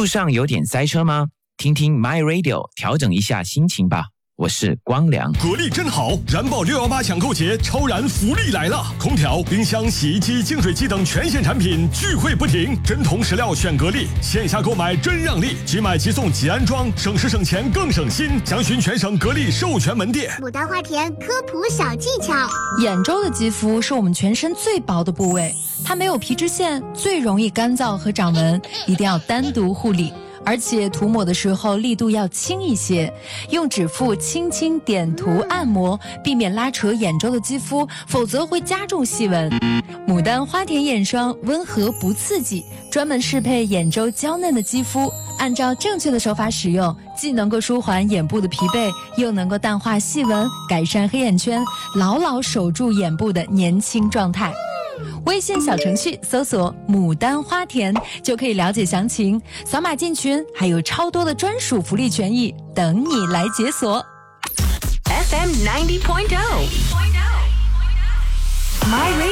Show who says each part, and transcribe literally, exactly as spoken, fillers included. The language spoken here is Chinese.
Speaker 1: 路上有点塞车吗？听听 My Radio， 调整一下心情吧。我是光良。
Speaker 2: 格力真好，燃爆六一八抢购节，超燃福利来了！空调、冰箱、洗衣机、净水机等全线产品聚会不停，真铜实料选格力，线下购买真让利，即买即送即安装，省时省钱更省心。详询全省格力授权门店。
Speaker 3: 牡丹花田科普小技巧：
Speaker 4: 眼周的肌肤是我们全身最薄的部位，它没有皮脂腺，最容易干燥和长纹，一定要单独护理。而且涂抹的时候力度要轻一些，用指腹轻轻点涂按摩，避免拉扯眼周的肌肤，否则会加重细纹。牡丹花田眼霜温和不刺激，专门适配眼周娇嫩的肌肤，按照正确的手法使用，既能够舒缓眼部的疲惫，又能够淡化细纹，改善黑眼圈，牢牢守住眼部的年轻状态。微信小程序搜索牡丹花田就可以了解详情，扫码进群还有超多的专属福利权益等你来解锁。
Speaker 5: F M ninety point oh My